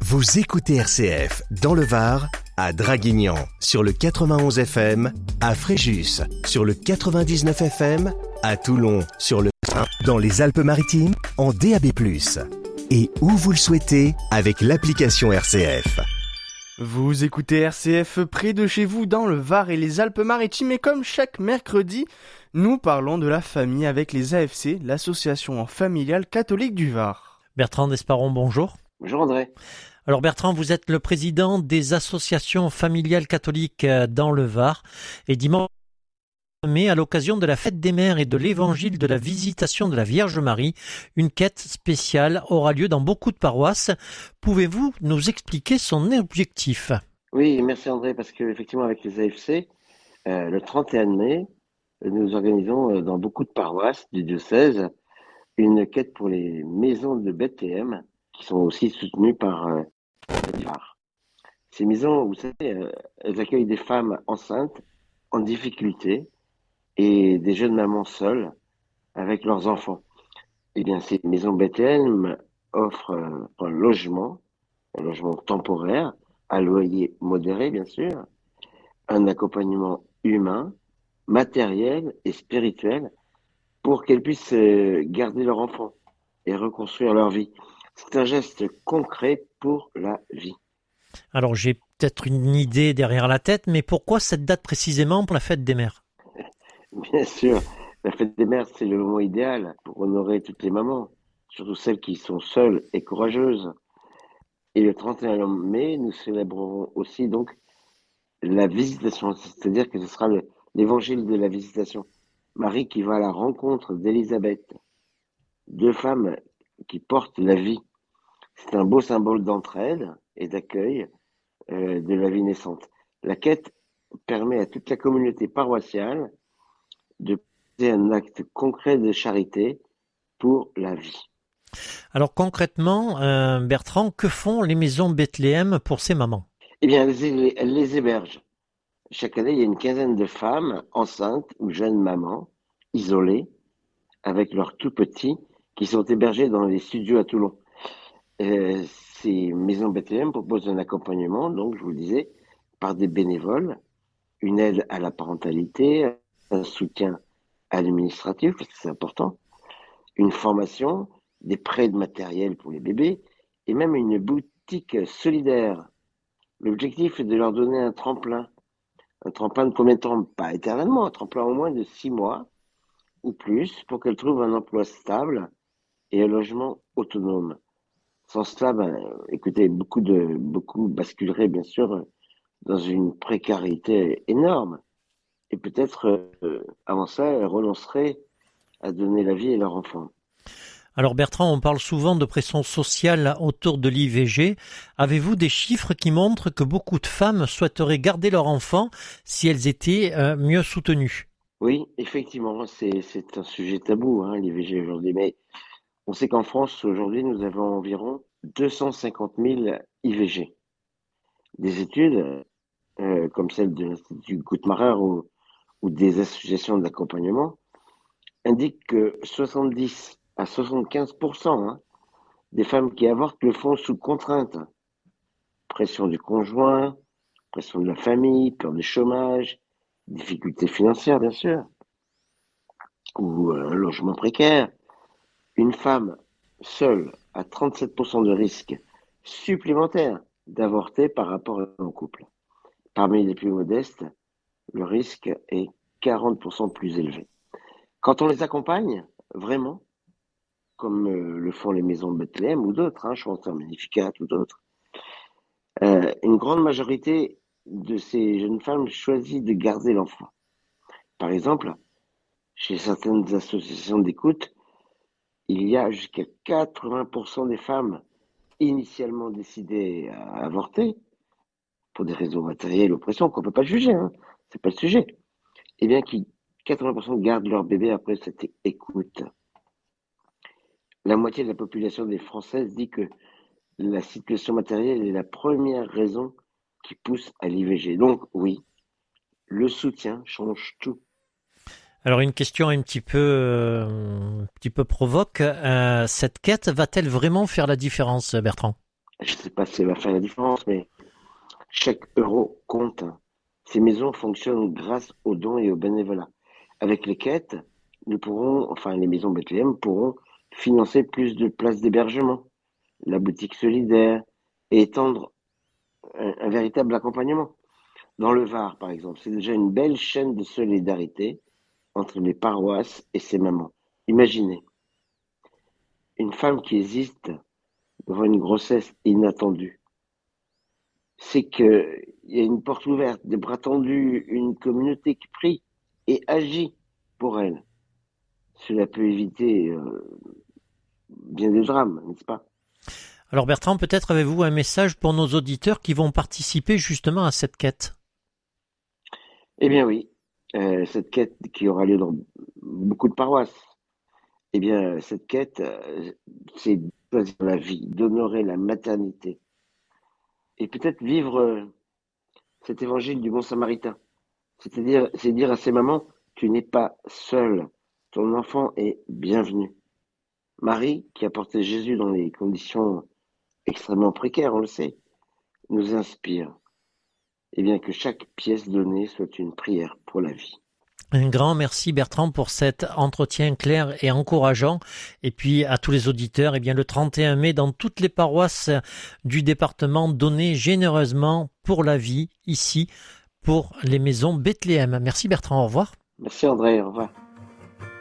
Vous écoutez RCF dans le Var, à Draguignan sur le 91 FM, à Fréjus sur le 99 FM, à Toulon sur le 1, dans les Alpes-Maritimes en DAB+. Et où vous le souhaitez avec l'application RCF. Vous écoutez RCF près de chez vous dans le Var et les Alpes-Maritimes et comme chaque mercredi, nous parlons de la famille avec les AFC, l'association familiale catholique du Var. Bertrand Desparon, bonjour. Bonjour André. Alors Bertrand, vous êtes le président des associations familiales catholiques dans le Var et dimanche mai, à l'occasion de la fête des mères et de l'évangile de la visitation de la Vierge Marie, une quête spéciale aura lieu dans beaucoup de paroisses. Pouvez-vous nous expliquer son objectif ? Oui, merci André, parce qu'effectivement avec les AFC, le 31 mai, nous organisons dans beaucoup de paroisses du diocèse une quête pour les maisons de Bethléem qui sont aussi soutenues par le Var. Ces maisons, vous savez, elles accueillent des femmes enceintes en difficulté et des jeunes mamans seules avec leurs enfants. Eh bien, ces maisons Bethléem offrent un logement temporaire, à loyer modéré bien sûr, un accompagnement humain, matériel et spirituel pour qu'elles puissent garder leur enfant et reconstruire leur vie. C'est un geste concret pour la vie. Alors j'ai peut-être une idée derrière la tête, mais pourquoi cette date précisément pour la fête des mères ? Bien sûr, la fête des mères, c'est le moment idéal pour honorer toutes les mamans, surtout celles qui sont seules et courageuses. Et le 31 mai, nous célébrerons aussi donc la visitation, c'est-à-dire que ce sera l'évangile de la visitation. Marie qui va à la rencontre d'Élisabeth, deux femmes qui portent la vie. C'est un beau symbole d'entraide et d'accueil de la vie naissante. La quête permet à toute la communauté paroissiale de poser un acte concret de charité pour la vie. Alors concrètement, Bertrand, que font les maisons Bethléem pour ces mamans ? Eh bien, elles les hébergent. Chaque année, il y a une quinzaine de femmes enceintes ou jeunes mamans, isolées, avec leurs tout petits, qui sont hébergés dans les studios à Toulon. Ces maisons Bethléem proposent un accompagnement, donc je vous le disais, par des bénévoles, une aide à la parentalité, un soutien administratif, parce que c'est important, une formation, des prêts de matériel pour les bébés, et même une boutique solidaire. L'objectif est de leur donner un tremplin de combien de temps? Pas éternellement, un tremplin au moins de 6 mois ou plus, pour qu'elles trouvent un emploi stable et un logement autonome. Sans cela, écoutez, beaucoup basculeraient bien sûr dans une précarité énorme. Et peut-être, avant ça, elles renonceraient à donner la vie à leur enfant. Alors Bertrand, on parle souvent de pression sociale autour de l'IVG. Avez-vous des chiffres qui montrent que beaucoup de femmes souhaiteraient garder leur enfant si elles étaient mieux soutenues ? Oui, effectivement, c'est un sujet tabou, l'IVG aujourd'hui. Mais on sait qu'en France, aujourd'hui, nous avons environ 250 000 IVG. Des études, comme celle de l'Institut Guttmacher ou des associations d'accompagnement, indiquent que 70 à 75% des femmes qui avortent le font sous contrainte. Pression du conjoint, pression de la famille, peur du chômage, difficultés financières bien sûr, ou un logement précaire. Une femme seule a 37% de risque supplémentaire d'avorter par rapport à un couple. Parmi les plus modestes, le risque est 40% plus élevé. Quand on les accompagne, vraiment, comme le font les maisons de Bethléem ou d'autres, je pense à Magnificat ou d'autres, une grande majorité de ces jeunes femmes choisissent de garder l'enfant. Par exemple, chez certaines associations d'écoute, il y a jusqu'à 80% des femmes initialement décidées à avorter, pour des raisons matérielles ou pression, qu'on ne peut pas juger, c'est pas le sujet. Eh bien, 80% gardent leur bébé après cette écoute. La moitié de la population des Françaises dit que la situation matérielle est la première raison qui pousse à l'IVG. Donc oui, le soutien change tout. Alors une question un petit peu provoque. Cette quête va-t-elle vraiment faire la différence, Bertrand ? Je ne sais pas si ça va faire la différence, mais chaque euro compte. Ces maisons fonctionnent grâce aux dons et au bénévolat. Avec les quêtes, les maisons Bethléem pourront financer plus de places d'hébergement, la boutique solidaire et étendre un véritable accompagnement. Dans le Var, par exemple, c'est déjà une belle chaîne de solidarité entre les paroisses et ses mamans. Imaginez, une femme qui hésite devant une grossesse inattendue. C'est qu'il y a une porte ouverte, des bras tendus, une communauté qui prie et agit pour elle. Cela peut éviter bien des drames, n'est-ce pas? Alors Bertrand, peut-être avez-vous un message pour nos auditeurs qui vont participer justement à cette quête? Eh bien oui, cette quête qui aura lieu dans beaucoup de paroisses, eh bien cette quête, c'est de choisir la vie, d'honorer la maternité et peut-être vivre cet évangile du bon samaritain. C'est dire à ces mamans, tu n'es pas seule, ton enfant est bienvenu. Marie, qui a porté Jésus dans des conditions extrêmement précaires, on le sait, nous inspire. Et bien que chaque pièce donnée soit une prière pour la vie. Un grand merci Bertrand pour cet entretien clair et encourageant. Et puis à tous les auditeurs, eh bien le 31 mai, dans toutes les paroisses du département, donnez généreusement pour la vie ici, pour les maisons Bethléem. Merci Bertrand, au revoir. Merci André, au revoir.